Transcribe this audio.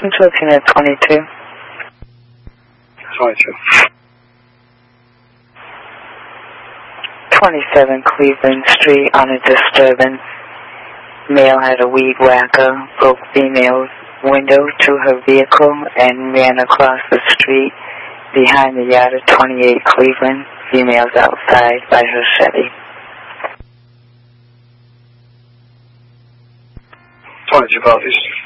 looking at 22. 22. 27 Cleveland Street on a disturbance. Male had a weed whacker, broke female's window to her vehicle and ran across the street behind the yard of 28 Cleveland. Female's outside by her Chevy. 22 Southeast.